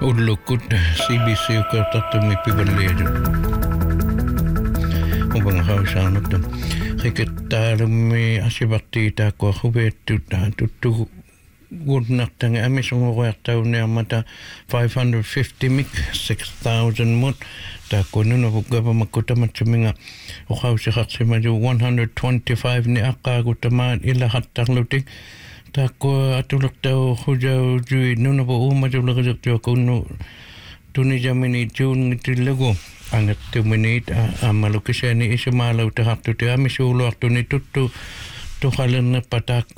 Ullukut CBC kartatumi pivalleedu. Ubang hausaanut. Riketaalumi asivatti taakua huvettu tuttu gudnaqtangi amisungoruyartaunearmata 550 mik 6,000 mut taakkununa vuggavamakkutammatsuminga uqausiqarsimaju 125 ni aqqaagutamaan ilahattarlutik taakku atulertau hujau jui nunapu uumatuleqisirtuakunnu tunijamini tuunngitillagu angattuminit amalukisani isimaalautarartuti amisuuluartuni tuttu tuqalernerpatak